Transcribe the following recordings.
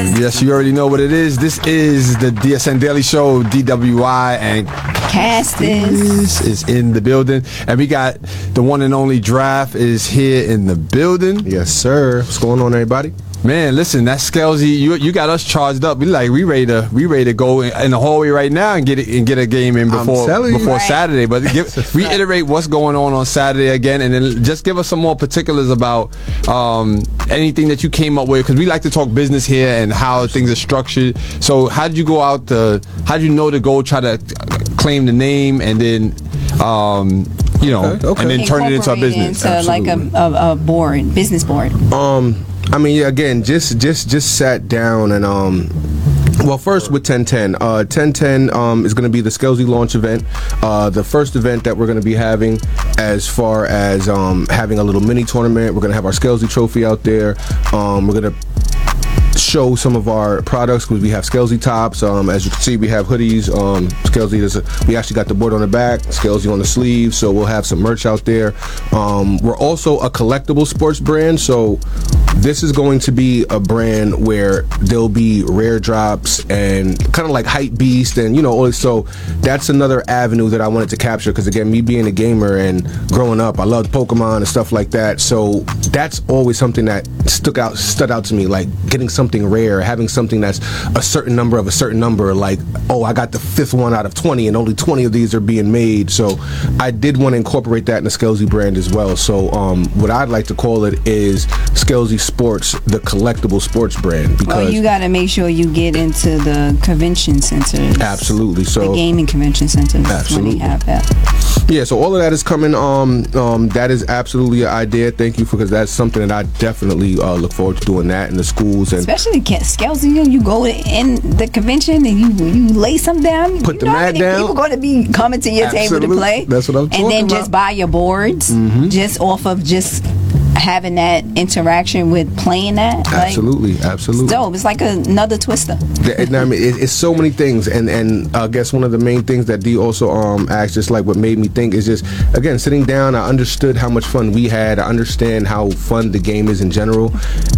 Yes, you already know what it is. This is the DSN Daily Show. DWI and Castis is in the building. And we got the one and only Draft is here in the building. Yes, sir. What's going on, everybody? Man, listen, that Scalesy, you got us charged up. We ready to go in the hallway right now and get a game in before Saturday. But reiterate what's going on Saturday again, and then just give us some more particulars about anything that you came up with, because we like to talk business here and how things are structured. So how did you go out? How did you know to go try to claim the name and then and then turn it into a business? Into like a board, business board. I mean, yeah, again, just sat down and well, first with 1010. 1010 is going to be the Scalesy launch event, the first event that we're going to be having as far as having a little mini tournament. We're going to have our Scalesy trophy out there. We're going to show some of our products because we have Scalesy tops. As you can see, we have hoodies. Scalesy, we actually got the board on the back, Scalesy on the sleeve, so we'll have some merch out there. We're also a collectible sports brand, so this is going to be a brand where there'll be rare drops and kind of like Hype Beast, and so that's another avenue that I wanted to capture, because again, me being a gamer and growing up, I loved Pokemon and stuff like that, so that's always something that stood out to me, like getting something rare, having something that's a certain number of a certain number, like, oh, I got the 5th one out of 20 and only 20 of these are being made. So I did want to incorporate that in the Scalesy brand as well. So what I'd like to call it is Scalesy Sports, the collectible sports brand. Because you got to make sure you get into the convention centers. Absolutely. So the gaming convention centers. Absolutely. When you have that. Yeah, so all of that is coming. That is absolutely an idea. Thank you, because that's something that I definitely look forward to doing that in the schools. And especially Scalesy, you go in the convention and you lay some down. Put the mat down. People going to be coming to your table to play. That's what I'm talking about. And then just buy your boards, just off of just having that interaction with playing that. Absolutely. It's dope. It's like another Twister. I mean, it's so many things, and I guess one of the main things that D also asked, just like what made me think, is just, again, sitting down, I understood how much fun we had. I understand how fun the game is in general,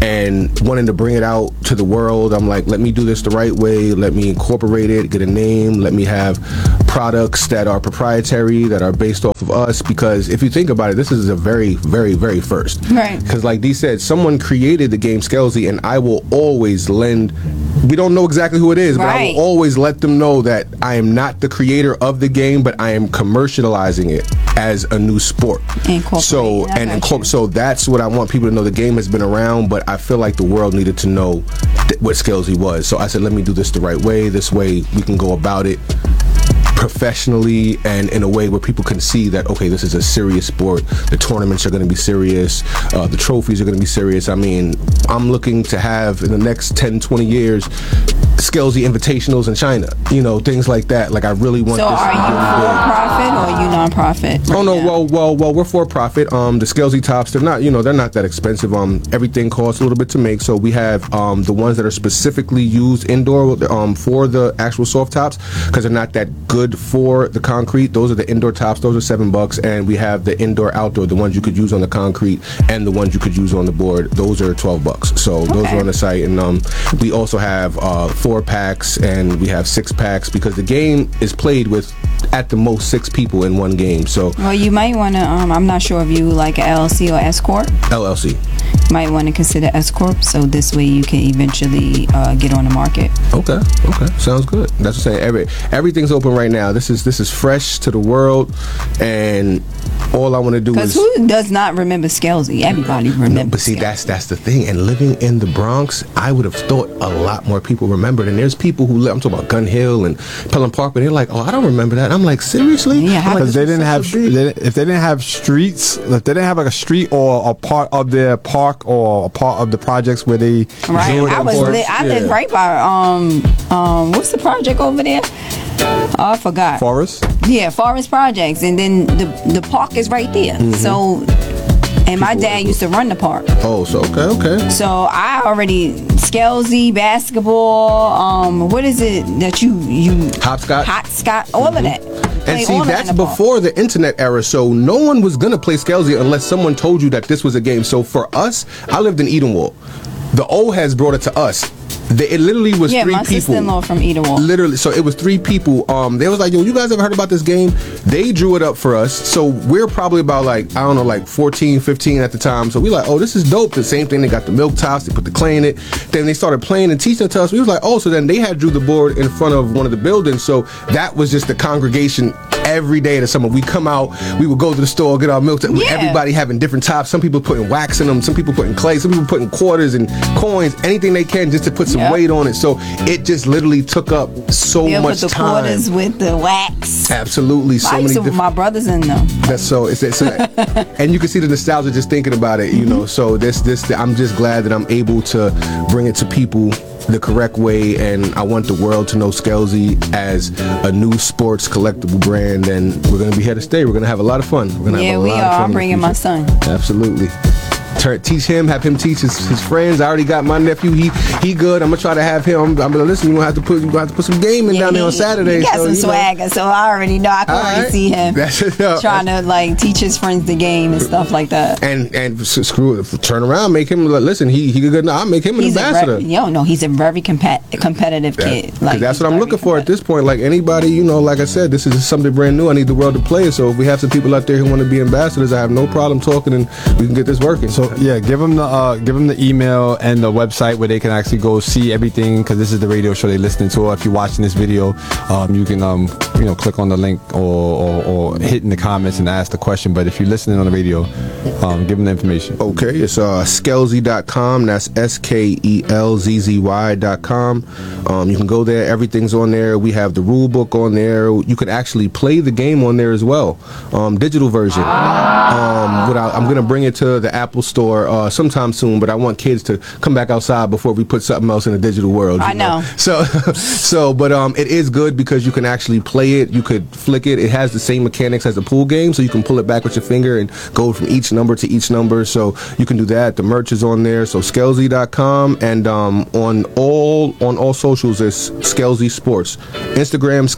and wanting to bring it out to the world. I'm like, let me do this the right way. Let me incorporate it, get a name. Let me have products that are proprietary, that are based off of us, because if you think about it, this is a very, very, very first. Right. Because like Dee said, someone created the game Scalesy, and I will always lend, we don't know exactly who it is, but I will always let them know that I am not the creator of the game, but I am commercializing it as a new sport. So that's what I want people to know. The game has been around, but I feel like the world needed to know what Scalesy was. So I said, let me do this the right way. This way we can go about it professionally and in a way where people can see that, okay, this is a serious sport. The tournaments are going to be serious. The trophies are going to be serious. I mean, I'm looking to have in the next 10, 20 years Scalesy Invitationals in China, things like that. Like, I really want this. So are you for profit or are you non-profit? Oh no, well, we're for profit. The Scalesy tops, they're not that expensive. Everything costs a little bit to make. So we have the ones that are specifically used indoor for the actual soft tops, because they're not that good for the concrete. Those are the indoor tops. Those are $7, and we have the indoor-outdoor, the ones you could use on the concrete and the ones you could use on the board. Those are $12. So those are on the site, and we also have 4-packs and we have 6-packs, because the game is played with at the most 6 people in one game. So you might want to. I'm not sure if you like a LLC or S Corp. LLC. You might want to consider S Corp, so this way you can eventually get on the market. Okay, sounds good. That's what I'm saying. Everything's open right now. This is fresh to the world, and all I want to do is, because who does not remember Scalesy? Everybody remembers. No, but see, that's the thing. And living in the Bronx, I would have thought a lot more people remembered. And there's people who live, I'm talking about Gun Hill and Pelham Park, but they're like, oh, I don't remember that. I'm like, seriously? Yeah, because they didn't have. If they didn't have streets, if they didn't have like a street or a part of their park or a part of the projects where they. Right. I lived right by what's the project over there? Oh, I forgot. Forest? Yeah, Forest Projects. And then the park is right there. So, and my dad used to run the park. Oh, so okay. So I already, Scalesy, basketball, what is it that you Hopscotch, all of that. And see, that's before the internet era, so no one was going to play Scalesy unless someone told you that this was a game. So for us, I lived in Edenwald. The O has brought it to us. It literally was 3 people. Yeah, my sister-in-law from Idawal. Literally, so it was 3 people. They was like, yo, you guys ever heard about this game? They drew it up for us. So we're probably about like, I don't know, like 14, 15 at the time. So we like, oh, this is dope. The same thing, they got the milk tops, they put the clay in it. Then they started playing and teaching it to us. We was like, oh, so then they had drew the board in front of one of the buildings. So that was just the congregation. Every day of the summer, we come out, we would go to the store, get our milk. Everybody having different tops. Some people putting wax in them, some people putting clay, some people putting quarters and coins, anything they can just to put some weight on it. So it just literally took up so much the time. Quarters with the wax. Absolutely, so many different. My brothers in them. That's so. It's and you can see the nostalgia just thinking about it. You know, so this. I'm just glad that I'm able to bring it to people the correct way, and I want the world to know Skelsy as a new sports collectible brand, and we're going to be here to stay. We're going to have a lot of fun. We're gonna have a lot of fun. I'm bringing my son. Absolutely. Teach him, have him teach his friends. I already got my nephew. He good. I'm gonna try to have him. I'm gonna listen. You gonna have to put some game in down there on Saturday. He got some swagger, so I already know. I can already see him trying to like teach his friends the game and stuff like that. And screw it, turn around, make him listen. He good. I'll make him an ambassador. He's a very competitive kid. Like that's what I'm looking for at this point. Like anybody, you know, like I said, this is something brand new. I need the world to play. So if we have some people out there who want to be ambassadors, I have no problem talking, and we can get this working. So yeah, give them the email and the website where they can actually go see everything, because this is the radio show they're listening to. Or if you're watching this video, you can click on the link or hit in the comments and ask the question. But if you're listening on the radio, give them the information. Okay, it's Skelsy.com. That's SKELZZY.com. You can go there. Everything's on there. We have the rule book on there. You could actually play the game on there as well. Digital version. I'm gonna bring it to the Apple Store sometime soon, but I want kids to come back outside before we put something else in the digital world. I know. But it is good because you can actually play it. You could flick it. It has the same mechanics as a pool game, so you can pull it back with your finger and go from each number to each number. So you can do that. The merch is on there. So Skelsy.com, and on all socials is Skelsy Sports. Instagram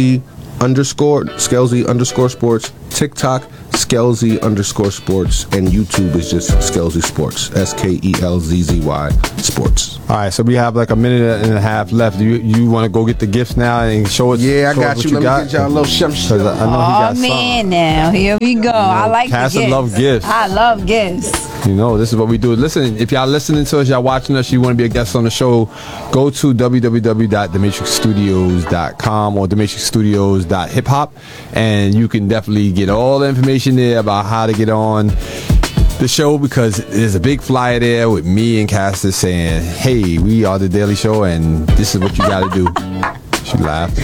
Skelsy_Sports, TikTok Skelsy_Sports, and YouTube is just Skelsy Sports, SKELZZY Sports. All right, so we have like a minute and a half left. You want to go get the gifts now and show us? Yeah, I got you. Let me get y'all a little something. Oh man, now here we go. I like the gifts. Love gifts. I love gifts. You know, this is what we do. Listen, if y'all listening to us, y'all watching us, you want to be a guest on the show, go to www.thematrixstudios.com or thematrixstudios.hiphop, and you can definitely get all the information there about how to get on the show, because there's a big flyer there with me and Caster saying, hey, we are the Daily Show, and this is what you got to do. She laughed.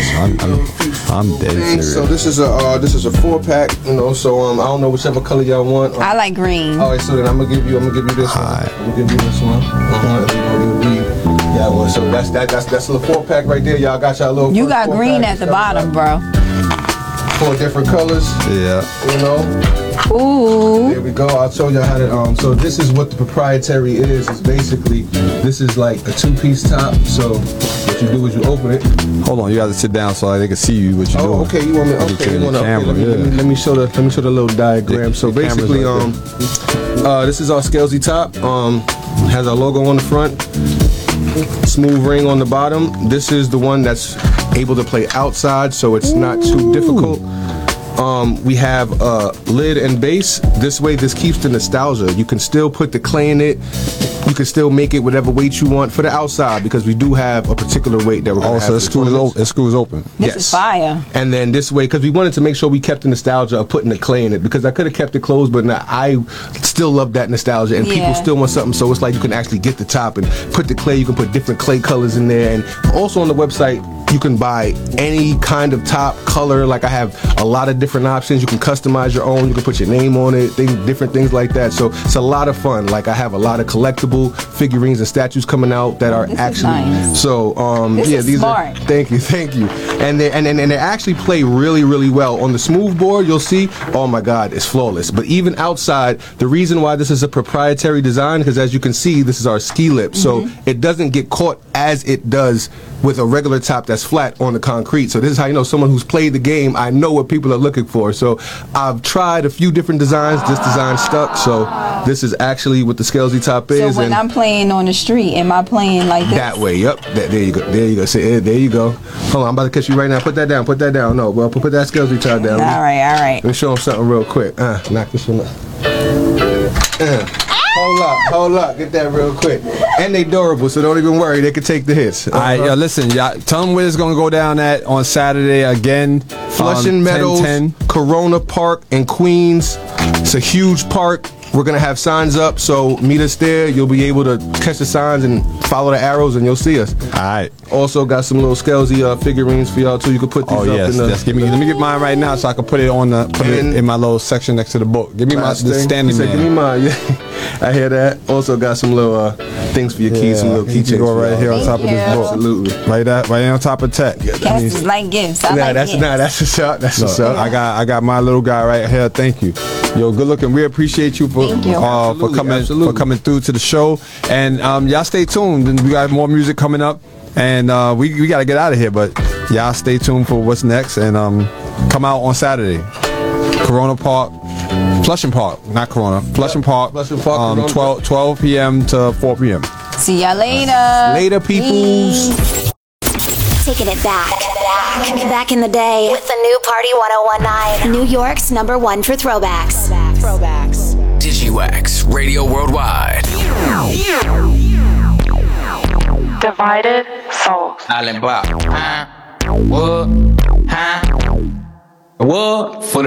I'm dead serious. So this is a 4-pack, you know. So I don't know whichever color y'all want. I like green. All right, so then I'm gonna give you this one. I'm gonna give you this one. Yeah, well, so that's a little 4-pack right there. Y'all got y'all little. You got green at the bottom, bro. 4 different colors. Yeah. You know. Ooh. There we go. I'll show you how to. So this is what the proprietary is. It's basically, this is like a 2-piece top. So what you do is you open it. Hold on, you got to sit down so they can see you what you're doing. Okay. You want me? Okay. You want to? Let me show the little diagram. So basically, this is our Skelsy top. Has our logo on the front. Smooth ring on the bottom. This is the one that's able to play outside, so it's not too difficult. We have lid and base. This way, this keeps the nostalgia. You can still put the clay in it. You can still make it whatever weight you want for the outside, because we do have a particular weight that we're going to have. So it screws open. This is fire. And then this way, because we wanted to make sure we kept the nostalgia of putting the clay in it, because I could have kept it closed, but I still love that nostalgia, and people still want something. So it's like you can actually get the top and put the clay. You can put different clay colors in there, and also on the website, you can buy any kind of top color. Like I have a lot of different options. You can customize your own. You can put your name on it, different things like that. So it's a lot of fun. Like I have a lot of collectible figurines and statues coming out that are actually nice. So these smart. Thank you. And they actually play really, really well. On the smooth board, you'll see, oh my God, it's flawless. But even outside, the reason why this is a proprietary design, because as you can see, this is our ski lip, so it doesn't get caught as it does with a regular top that's flat on the concrete. So this is how you know someone who's played the game. I know what people are looking for. So I've tried a few different designs. This design stuck, so this is actually what the Scalesy top is. So when I'm playing on the street, am I playing like this? That way, yep. There you go. There you go. See, there you go. Hold on, I'm about to catch you right now. Put that down. Put that down. No, well, put that Scalesy top down. All right. Let me show them something real quick. Knock this one up. Hold up. Get that real quick. And they durable, so don't even worry. They can take the hits. All right, yo, listen, y'all, tell them where it's going to go down at on Saturday again. Flushing Meadows, 10. Corona Park in Queens. It's a huge park. We're going to have signs up, so meet us there. You'll be able to catch the signs and follow the arrows, and you'll see us. All right. Also got some little Scalesy figurines for y'all, too. You can put these up in the... Let me get mine right now so I can put it on it in my little section next to the book. Give me the standing man. Give me mine, yeah. I hear that. Also got some little things for your keys, some little keychains. Go right here on top of this book. Absolutely. Right on top of tech. Cats like gifts. That's what's up. That's what's up. I got my little guy right here. Thank you. Yo, good looking. We appreciate you for coming through to the show. And y'all stay tuned. And we got more music coming up. And we got to get out of here. But y'all stay tuned for what's next. And come out on Saturday. Corona Park. Flushing Park, not Corona. Flushing Park. 12 p.m. to 4 p.m. See y'all later. Later, peoples. Taking it back. Back in the day with the new Party 1019. New York's #1 for throwbacks. DigiWax Radio Worldwide. Divided Souls. What? For the